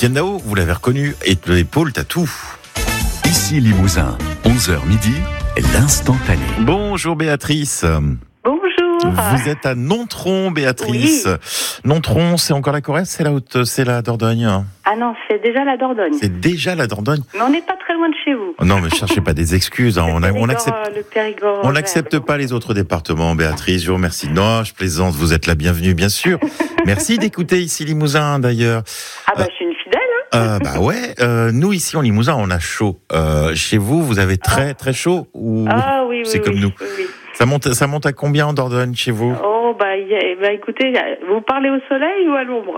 Étienne Dao, vous l'avez reconnu, et de l'épaule tatou. Ici Limousin, 11h midi, l'instantané. Bonjour Béatrice. Bonjour. Vous êtes à Nontron, Béatrice. Oui. Nontron, c'est encore la Corrèze, c'est la Dordogne. Ah non, c'est déjà la Dordogne. C'est déjà la Dordogne. Mais on n'est pas très loin de chez vous. Non, mais cherchez pas des excuses. Hein. Le Périgord. On n'accepte pas les autres départements, Béatrice. Je vous remercie. Non, je plaisante. Vous êtes la bienvenue, bien sûr. Merci d'écouter ici Limousin, d'ailleurs. Ah bah, je suis une fidèle. Bah ouais. Nous ici en Limousin, on a chaud. Chez vous, vous avez très très chaud ou Oui, c'est comme nous. Oui. Ça monte à combien en Dordogne chez vous? Oh bah écoutez, vous parlez au soleil ou à l'ombre?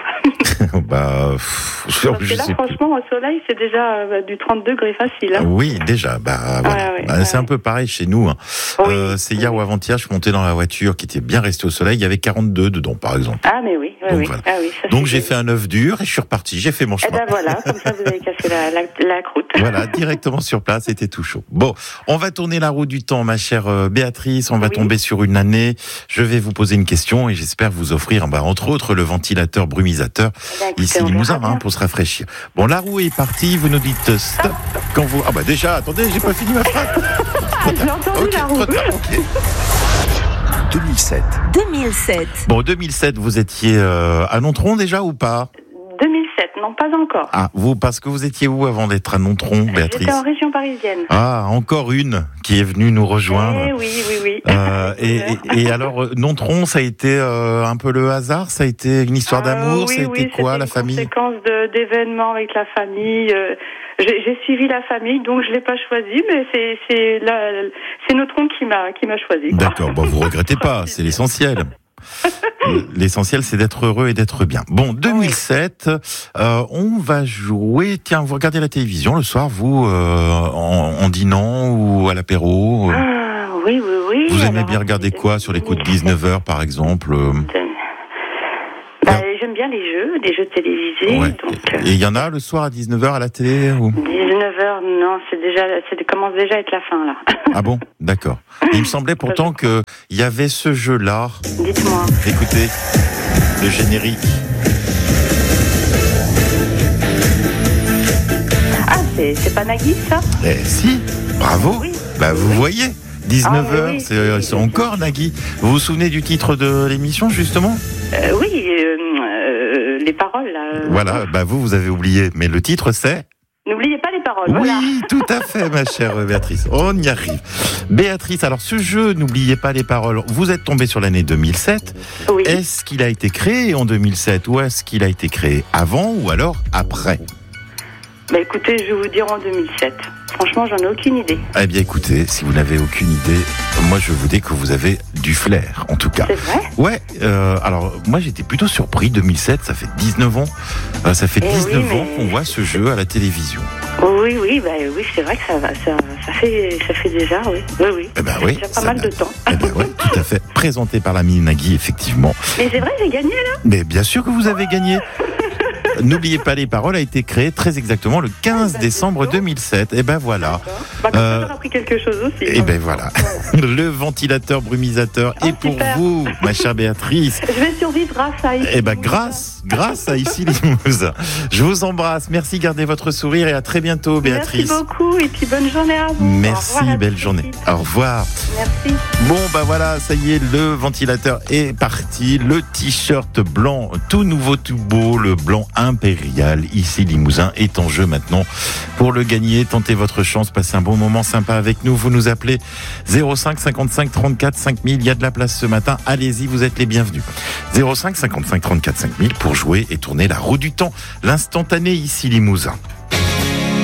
Parce que là, franchement, au soleil, c'est déjà du 30 degrés facile. Hein. Oui, déjà. C'est un peu pareil chez nous. Hein. Oui. C'est hier ou avant-hier, je suis monté dans la voiture qui était bien restée au soleil. Il y avait 42 dedans, par exemple. Ah mais oui. Donc, voilà. Donc j'ai fait un œuf dur et je suis reparti. J'ai fait mon chemin. Eh ben voilà, comme ça vous avez cassé la croûte. Voilà, directement sur place, c'était tout chaud. Bon, on va tourner la roue du temps, ma chère Béatrice. On va tomber sur une année. Je vais vous poser une question et j'espère vous offrir, entre autres, le ventilateur brumisateur ici Limousin, pour se rafraîchir. Bon, la roue est partie. Vous nous dites stop quand vous. Ah bah déjà, attendez, j'ai pas fini ma phrase. J'ai entendu la roue. Okay. 2007. Bon, 2007, vous étiez à Nontron déjà ou pas? 2007, non, pas encore. Ah, parce que vous étiez où avant d'être à Nontron, Béatrice? J'étais en région parisienne. Ah, encore une qui est venue nous rejoindre. Oui. Et alors, Nontron, ça a été un peu le hasard? Ça a été une histoire d'amour? Ça a été quoi, la famille? Une conséquence d'événements avec la famille. J'ai suivi la famille, donc je l'ai pas choisi, mais c'est Nontron qui m'a choisi. D'accord, bon, vous regrettez pas, c'est l'essentiel. L'essentiel, c'est d'être heureux et d'être bien. Bon, 2007, on va jouer. Tiens, vous regardez la télévision le soir, vous, en dînant ou à l'apéro? Oui. Vous aimez bien regarder quoi sur les coups de 19h, par exemple? J'aime bien les jeux télévisés. Ouais. Donc, et il y en a le soir à 19h à la télé 19h, non, ça commence déjà à être la fin, là. Ah bon? D'accord. Il me semblait pourtant qu'il y avait ce jeu-là. Dites-moi. Écoutez, le générique. Ah, c'est pas Nagui, ça? Si, bravo. Oui. Vous voyez, 19h, c'est encore Nagui. Vous vous souvenez du titre de l'émission, justement? Oui, les paroles, là. Voilà, vous avez oublié, mais le titre, c'est... N'oubliez pas les paroles. Oui, voilà. tout à fait, ma chère Béatrice. On y arrive. Béatrice, alors ce jeu, n'oubliez pas les paroles. Vous êtes tombée sur l'année 2007. Oui. Est-ce qu'il a été créé en 2007 ou est-ce qu'il a été créé avant ou alors après? Écoutez, je vais vous dire en 2007. Franchement, j'en ai aucune idée. Eh bien, écoutez, si vous n'avez aucune idée, moi, je vous dis que vous avez du flair, en tout cas. C'est vrai? Ouais. Alors, moi, j'étais plutôt surpris. 2007, ça fait 19 ans. Ça fait 19 ans qu'on voit ce jeu à la télévision. Oui, c'est vrai que ça fait déjà, oui. Eh ben oui. Déjà pas mal de temps. Eh ben ouais, tout à fait. Présenté par l'ami Nagui, effectivement. Mais c'est vrai, j'ai gagné, là? Mais bien sûr que vous avez gagné. N'oubliez pas les paroles a été créé très exactement le 15 décembre 2007. Et ben voilà. Comme ça, j'aurais appris quelque chose aussi. Et ben voilà. Le ventilateur brumisateur est pour vous, ma chère Béatrice. Je vais survivre grâce à ici. Et ben grâce à ici Limousin. Je vous embrasse. Merci, gardez votre sourire et à très bientôt, Béatrice. Merci beaucoup et puis bonne journée à vous. Merci, belle journée. Au revoir. Merci. Bon, voilà, ça y est, le ventilateur est parti. Le t-shirt blanc, tout nouveau, tout beau, le blanc impérial, ici Limousin, est en jeu maintenant. Pour le gagner, tentez votre chance, passez un bon moment sympa avec nous. Vous nous appelez 05 55 34 5000. Il y a de la place ce matin. Allez-y, vous êtes les bienvenus. 05 55 34 5000 pour jouer et tourner la roue du temps. L'instantané ici Limousin.